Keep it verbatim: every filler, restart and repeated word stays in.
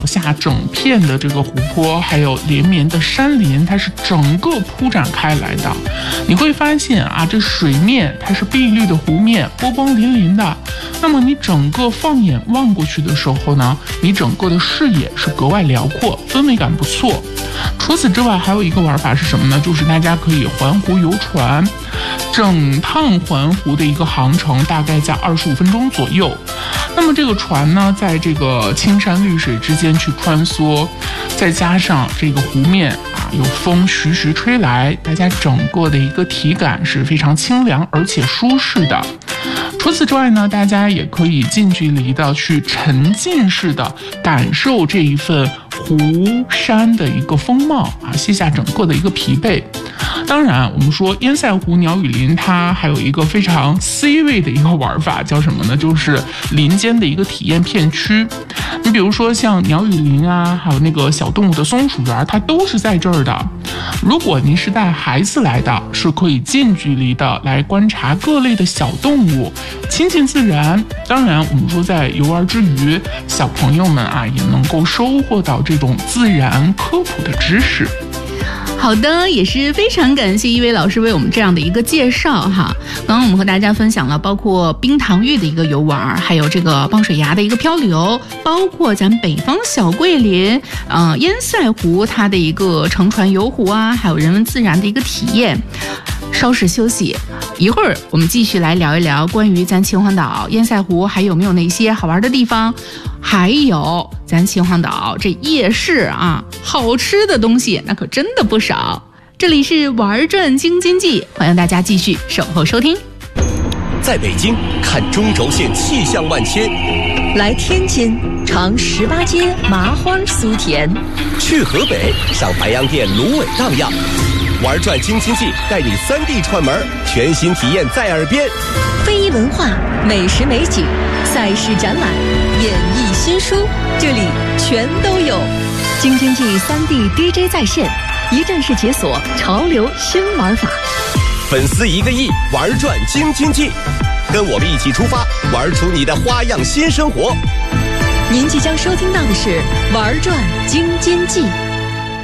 下整片的这个湖泊，还有连绵的山林，它是整个铺展开来的。你会发现啊，这水面它是碧绿的湖面，波光粼粼的。那么你整个放眼望过去的时候呢，你整个的视野是格外辽阔，氛围感不错。除此之外，还有一个玩法是什么呢？就是大家可以环湖游船，整趟环湖的一个航程大概在二十五分钟左右。那么这个船呢，在这个青山绿水之间去穿梭，再加上这个湖面啊，有风徐徐吹来，大家整个的一个体感是非常清凉而且舒适的。除此之外呢，大家也可以近距离的去沉浸式的感受这一份湖山的一个风貌啊，卸下整个的一个疲惫。当然我们说烟塞湖鸟语林它还有一个非常 C 位的一个玩法，叫什么呢？就是林间的一个体验片区。你比如说像鸟语林啊，还有那个小动物的松鼠园，它都是在这儿的。如果您是带孩子来的，是可以近距离的来观察各类的小动物，亲近自然。当然我们说在游玩之余，小朋友们啊也能够收获到这种自然科普的知识。 好的，也是非常感谢一位老师为我们这样的一个介绍哈。刚刚我们和大家分享了包括冰糖峪的一个游玩，还有这个棒水崖的一个漂流，包括咱北方小桂林呃烟塞湖它的一个乘船游湖啊，还有人文自然的一个体验。稍事休息，一会儿我们继续来聊一聊关于咱秦皇岛烟塞湖还有没有那些好玩的地方，还有咱秦皇岛这夜市啊，好吃的东西那可真的不少。这里是玩转京津冀，欢迎大家继续守候收听。 在北京看中轴线气象万千， 来天津尝十八街麻花酥甜， 去河北上白洋淀芦苇荡漾。玩转京津冀，带你三地串门，全新体验在耳边。 非遗文化、美食美景、赛事展览、演艺新书，这里全都有。京津冀三地 D J 在线，一站式解锁潮流新玩法。 粉丝一个亿，玩转京津冀，跟我们一起出发，玩出你的花样新生活。 您即将收听到的是玩转京津冀。